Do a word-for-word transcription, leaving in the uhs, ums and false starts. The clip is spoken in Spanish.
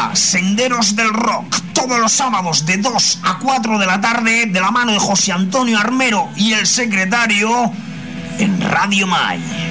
Escucha Senderos del Rock todos los sábados de dos a cuatro de la tarde de la mano de José Antonio Armero y el secretario en Radio Mai.